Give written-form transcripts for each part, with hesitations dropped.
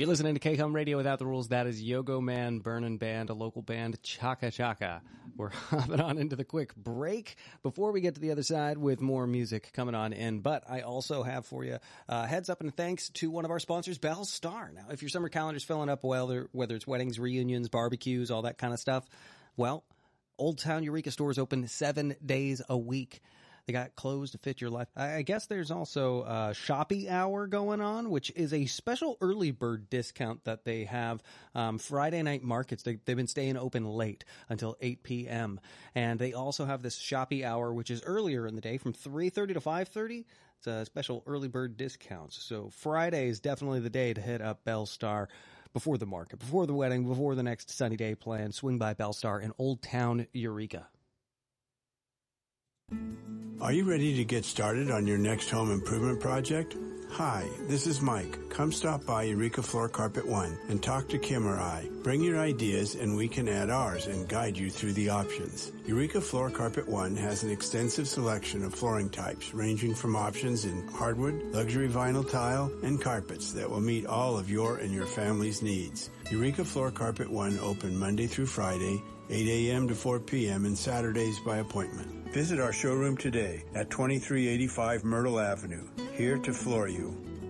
You're listening to K-Hum Radio Without the Rules. That is Yogo Man, Burnin' Band, a local band, Chaka Chaka. We're hopping on into the quick break before we get to the other side with more music coming on in. But I also have for you heads up and thanks to one of our sponsors, Bell Star. Now, if your summer calendar's filling up, whether it's weddings, reunions, barbecues, all that kind of stuff, well, Old Town Eureka stores open 7 days a week. They got clothes to fit your life. I guess there's also a Shoppy Hour going on, which is a special early bird discount that they have. Friday night markets, they've been staying open late until 8 p.m. And they also have this Shoppy Hour, which is earlier in the day from 3:30 to 5:30. It's a special early bird discount. So Friday is definitely the day to hit up Bell Star. Before the market, before the wedding, before the next sunny day plan, swing by Bell Star in Old Town Eureka. Are you ready to get started on your next home improvement project? Hi, this is Mike. Come stop by Eureka Floor Carpet One and talk to Kim or I. Bring your ideas and we can add ours and guide you through the options. Eureka Floor Carpet One has an extensive selection of flooring types ranging from options in hardwood, luxury vinyl tile, and carpets that will meet all of your and your family's needs. Eureka Floor Carpet One open Monday through Friday, 8 a.m. to 4 p.m. and Saturdays by appointment. Visit our showroom today at 2385 Myrtle Avenue, here to floor you.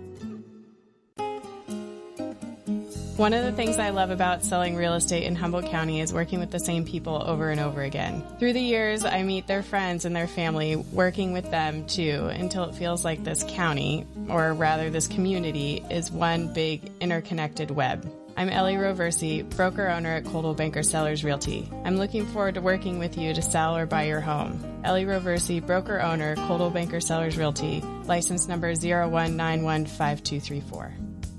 One of the things I love about selling real estate in Humboldt County is working with the same people over and over again. Through the years, I meet their friends and their family, working with them too, until it feels like this county, or rather this community, is one big interconnected web. I'm Ellie Roversi, broker-owner at Coldwell Banker Sellers Realty. I'm looking forward to working with you to sell or buy your home. Ellie Roversi, broker-owner, Coldwell Banker Sellers Realty, license number 01915234.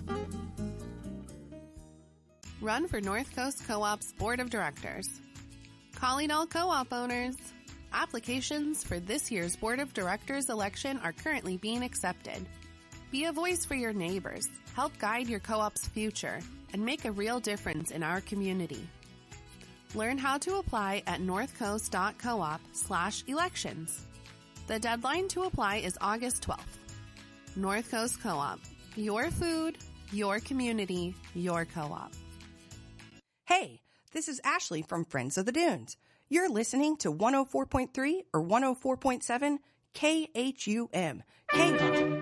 Run for North Coast Co-op's Board of Directors. Calling all co-op owners. Applications for this year's Board of Directors election are currently being accepted. Be a voice for your neighbors, help guide your co-op's future, and make a real difference in our community. Learn how to apply at northcoast.coop/elections. The deadline to apply is August 12th. North Coast Co-op. Your food, your community, your co-op. Hey, this is Ashley from Friends of the Dunes. You're listening to 104.3 or 104.7 KHUM. KHUM.